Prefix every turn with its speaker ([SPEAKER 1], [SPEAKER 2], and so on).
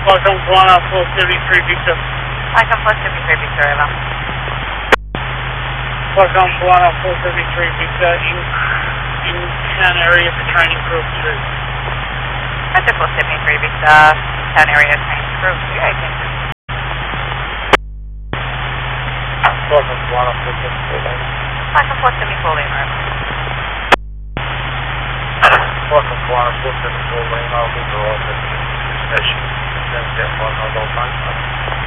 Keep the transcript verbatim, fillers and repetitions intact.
[SPEAKER 1] Welcome Guana four seventy-three Victor.
[SPEAKER 2] Welcome four seventy-three Victor, over.
[SPEAKER 1] Welcome Guana four seventy-three Victor in, in town area for training crew two.
[SPEAKER 2] Roger four seventy-three Victor, town area training crew two, eighteen.
[SPEAKER 1] Welcome Guana four seventy-four Lima.
[SPEAKER 2] Welcome four seventy-four Lima, over.
[SPEAKER 1] Welcome Guana four seventy-four Lima, we'll be arriving at the station. Then step one, I'll go phone.